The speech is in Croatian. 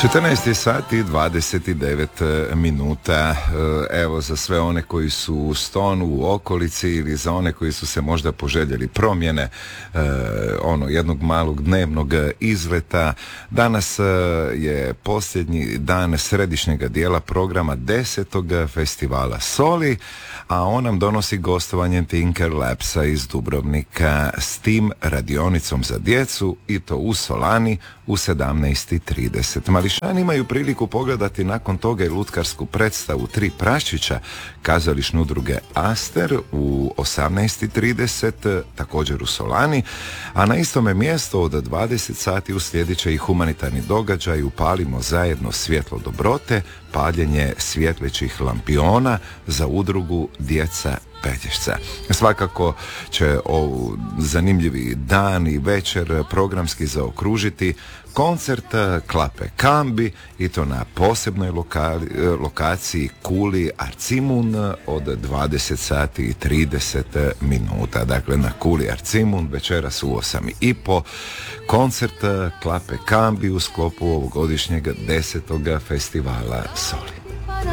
14 sati 29 minuta. Evo, za sve one koji su u Stonu, u okolici, ili za one koji su se možda poželjeli promjene jednog malog dnevnog izleta. Danas je posljednji dan središnjega dijela programa 10. festivala Soli, a on nam donosi gostovanje Tinker Labsa iz Dubrovnika s tim radionicom za djecu, i to u Solani u 17:30. Mališani imaju priliku pogledati nakon toga i lutkarsku predstavu Tri praščića kazališne udruge Aster u 18:30, također u Solani, a na istome mjestu od 20 sati uslijedit će i humanitarni događaj Upalimo zajedno svjetlo dobrote, paljenje svjetlećih lampiona za udrugu Djeca Pelješca. Svakako će zanimljivi dan i večer programski zaokružiti koncert Klape Kambi, i to na posebnoj lokaciji Kuli Arcimun od 20 sati i 30 minuta. Dakle, na Kuli Arcimun večeras u 8:30 koncert Klape Kambi u sklopu ovogodišnjeg 10. festivala Soli.